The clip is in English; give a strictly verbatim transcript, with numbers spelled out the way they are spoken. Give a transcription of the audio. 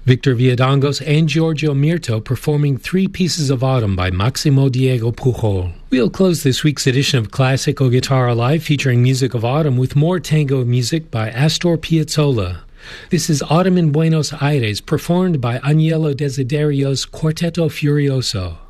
Victor Villadongos and Giorgio Mirto performing three pieces of Autumn by Maximo Diego Pujol. We'll close this week's edition of Classical Guitar Alive featuring music of Autumn with more tango music by Astor Piazzolla. This is Autumn in Buenos Aires, performed by Agnello Desiderio's Quartetto Furioso.